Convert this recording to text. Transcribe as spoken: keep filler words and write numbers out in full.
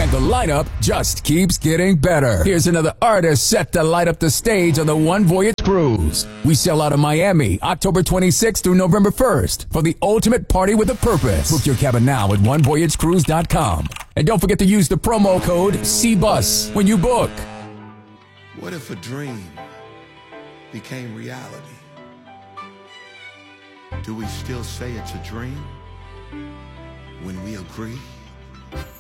And the lineup just keeps getting better. Here's another artist set to light up the stage on the One Voyage Cruise. We sail out of Miami October twenty-sixth through November first for the ultimate party with a purpose. Book your cabin now at one voyage cruise dot com. And don't forget to use the promo code C bus when you book. What if a dream became reality? Do we still say it's a dream when we agree?